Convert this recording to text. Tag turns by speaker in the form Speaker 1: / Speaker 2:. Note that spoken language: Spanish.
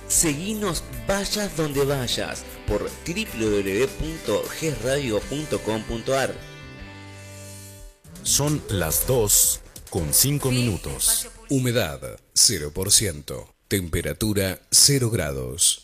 Speaker 1: Seguinos vayas donde vayas por www.gesradio.com.ar.
Speaker 2: Son las 2:05. Humedad 0%. Temperatura 0 grados.